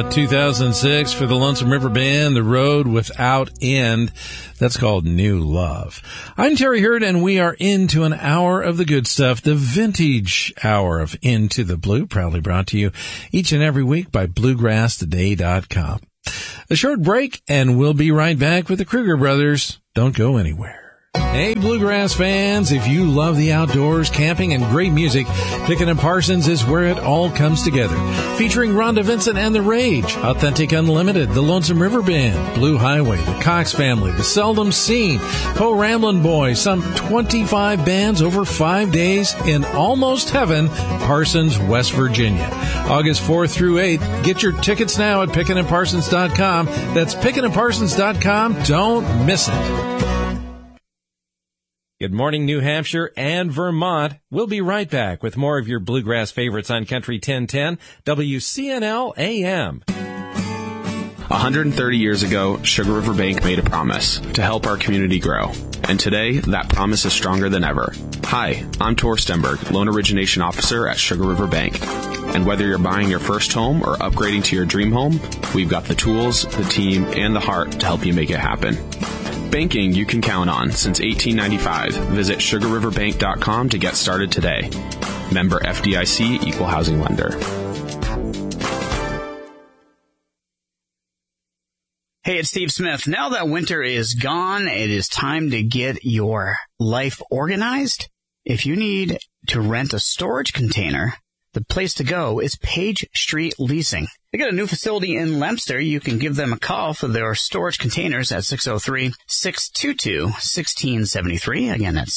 out 2006 for the Lonesome River Band, The Road Without End. That's called New Love. I'm Terry Hurd, and we are into an hour of the good stuff, the vintage hour of Into the Blue, proudly brought to you each and every week by BluegrassToday.com. A short break, and we'll be right back with the Kruger Brothers. Don't go anywhere. Hey, Bluegrass fans, if you love the outdoors, camping, and great music, Pickin' & Parsons is where it all comes together. Featuring Rhonda Vincent and The Rage, Authentic Unlimited, the Lonesome River Band, Blue Highway, the Cox Family, the Seldom Seen, Po Ramblin' Boys, some 25 bands over 5 days in almost heaven, Parsons, West Virginia. August 4th through 8th. Get your tickets now at pickandparsons.com. That's pickandparsons.com. Don't miss it. Good morning, New Hampshire and Vermont. We'll be right back with more of your bluegrass favorites on Country 1010, WCNL AM. 130 years ago, Sugar River Bank made a promise to help our community grow. And today, that promise is stronger than ever. Hi, I'm Tor Stenberg, Loan Origination Officer at Sugar River Bank. And whether you're buying your first home or upgrading to your dream home, we've got the tools, the team, and the heart to help you make it happen. Banking you can count on since 1895. Visit sugarriverbank.com to get started today. Member FDIC, Equal Housing Lender. Hey, it's Steve Smith. Now that winter is gone, it is time to get your life organized. If you need to rent a storage container, the place to go is Page Street Leasing. They got a new facility in Leominster. You can give them a call for their storage containers at 603-622-1673. Again, that's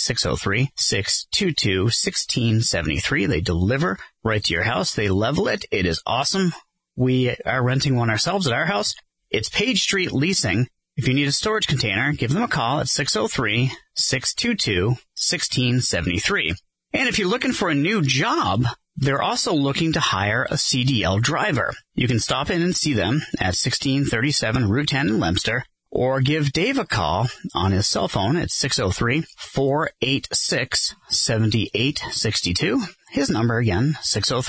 603-622-1673. They deliver right to your house. They level it. It is awesome. We are renting one ourselves at our house. It's Page Street Leasing. If you need a storage container, give them a call at 603-622-1673. And if you're looking for a new job, they're also looking to hire a CDL driver. You can stop in and see them at 1637 Route 10 in Leominster, or give Dave a call on his cell phone at 603-486-7862. His number again,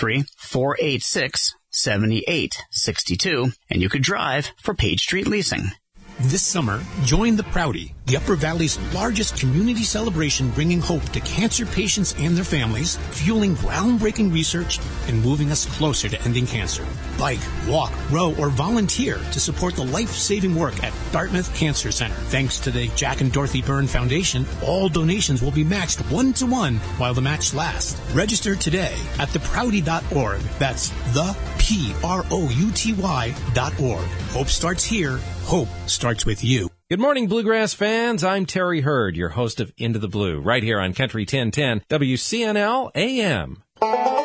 603-486-7862. And you could drive for Page Street Leasing. This summer, join the Prouty, the Upper Valley's largest community celebration, bringing hope to cancer patients and their families, fueling groundbreaking research, and moving us closer to ending cancer. Bike, walk, row, or volunteer to support the life-saving work at Dartmouth Cancer Center. Thanks to the Jack and Dorothy Byrne Foundation, all donations will be matched 1-to-1 while the match lasts. Register today at theprouty.org. That's theprouty.org. Hope starts here. Hope starts with you. Good morning, Bluegrass fans. I'm Terry Hurd, your host of Into the Blue, right here on Country 1010, WCNL AM.